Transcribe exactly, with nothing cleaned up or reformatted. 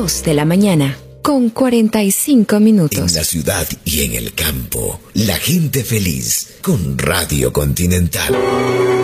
dos de la mañana, con cuarenta y cinco minutos. En la ciudad y en el campo, la gente feliz con Radio Continental.